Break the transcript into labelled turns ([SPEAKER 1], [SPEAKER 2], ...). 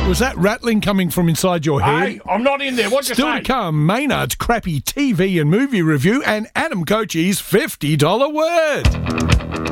[SPEAKER 1] Was that rattling coming from inside your head?
[SPEAKER 2] Hey, I'm not in there. What'd you
[SPEAKER 1] Still
[SPEAKER 2] say?
[SPEAKER 1] to come, Maynard's crappy TV and movie review and Adam Cochie's $50 word.